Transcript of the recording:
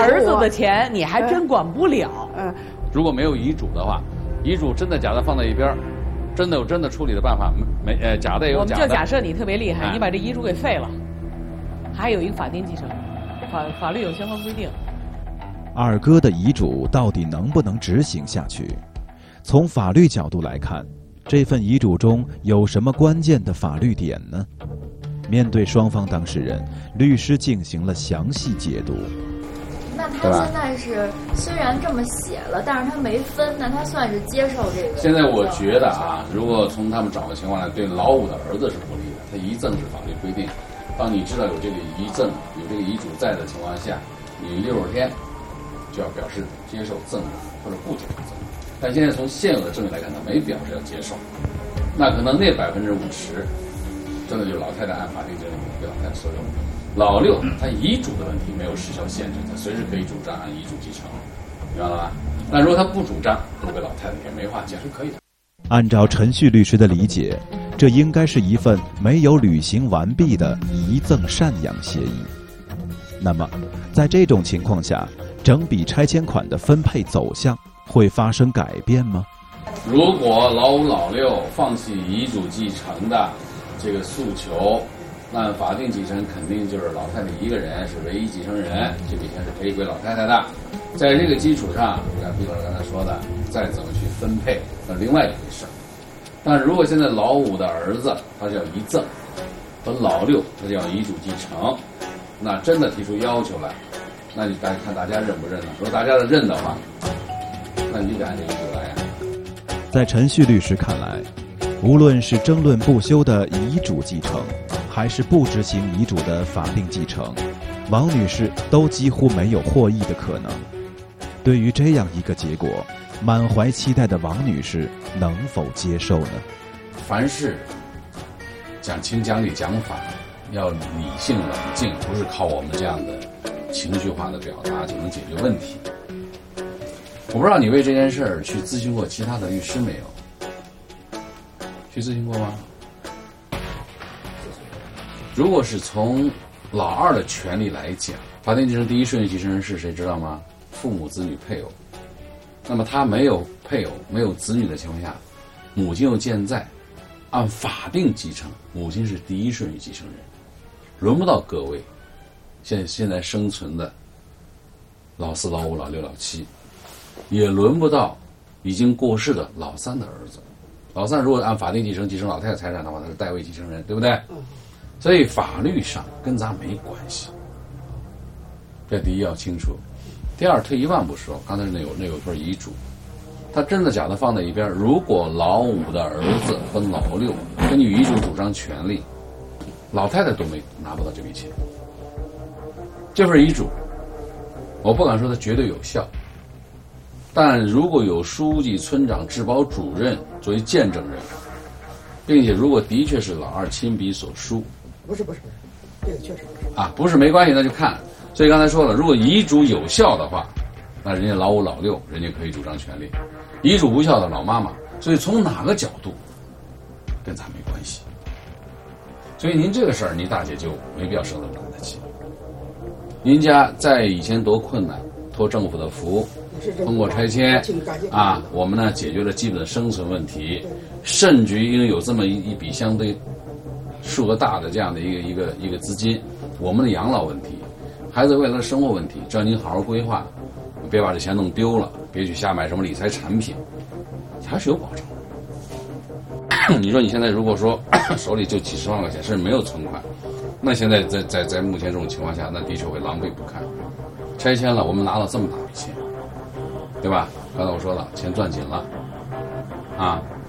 儿子的钱你还真管不了。 如果没有遗嘱的话，遗嘱真的假的放在一边，真的有真的处理的办法，假的也有假的。 我们就假设你特别厉害，你把这遗嘱给废了，还有一个法定继承，法律有相关规定。 二哥的遗嘱到底能不能执行下去？从法律角度来看，这份遗嘱中有什么关键的法律点呢？面对双方当事人，律师进行了详细解读。 那他现在是虽然这么写了，但是他没分，那他算是接受这个。 现在我觉得啊，如果从他们掌握情况来，对老五的儿子是不利的。他遗赠是法律规定，当你知道有这个遗赠、有这个遗嘱在的情况下，你60天就要表示接受赠与或者不接受赠与。但现在从现有的证据来看，他没表示要接受，那可能那50%真的就是老太太按法定责任给老太太所有。老六他遗嘱的问题没有时效限制，他随时可以主张按遗嘱继承，明白了吧？那如果他不主张，不给老太太也没话讲，是可以的。 按照陈旭律师的理解，这应该是一份没有履行完毕的遗赠赡养协议。那么，在这种情况下，整笔拆迁款的分配走向会发生改变吗？ 如果老五老六放弃遗嘱继承的这个诉求，那法定继承肯定就是老太太一个人是唯一继承人，这笔钱是可以归老太太的。在这个基础上，像毕老师刚才说的，再怎么去分配，那另外一回事。但如果现在老五的儿子他是要遗赠，和老六他是要遗嘱继承，那真的提出要求来，那你看大家认不认呢？如果大家都认的话，那你就得按这遗嘱来呀。 在陈旭律师看来，无论是争论不休的遗嘱继承，还是不执行遗嘱的法定继承，王女士都几乎没有获益的可能。对于这样一个结果，满怀期待的王女士能否接受呢？ 凡事讲情讲理讲法，要理性冷静，不是靠我们这样的情绪化的表达就能解决问题。我不知道你为这件事儿去咨询过其他的律师没有？去咨询过吗？如果是从老二的权利来讲，法定继承第一顺序继承人是谁知道吗？父母、子女、配偶。那么他没有配偶、没有子女的情况下，母亲又健在，按法定继承，母亲是第一顺序继承人，轮不到各位现在生存的老四、老五、老六、老七，也轮不到已经过世的老三的儿子。老三如果按法定继承继承老太太财产的话，他是代位继承人，对不对？所以法律上跟咱没关系，这第一要清楚。第二，退一万步说，刚才那有份遗嘱，他真的假的放在一边。如果老五的儿子和老六根据遗嘱主张权利，老太太都拿不到这笔钱。这份遗嘱，我不敢说它绝对有效，但如果有书记、村长、治保主任作为见证人，并且如果的确是老二亲笔所书， 不是，这个确实不是啊，不是没关系，那就看。所以刚才说了，如果遗嘱有效的话，那人家老五老六人家可以主张权利，遗嘱无效的老妈妈，所以从哪个角度跟咱没关系。所以您这个事儿，您大姐就没必要生这么大的气。您家在以前多困难，托政府的福，通过拆迁啊，我们呢解决了基本的生存问题，甚至于因为有这么一笔相对数额大的这样的一个资金，我们的养老问题，孩子未来的生活问题，只要您好好规划，别把这钱弄丢了，别去瞎买什么理财产品，还是有保障。你说你现在如果说手里就几十万块钱，甚至没有存款，那现在在目前这种情况下，那的确会狼狈不堪。拆迁了，我们拿了这么大笔钱，对吧？刚才我说了，钱攥紧了，啊，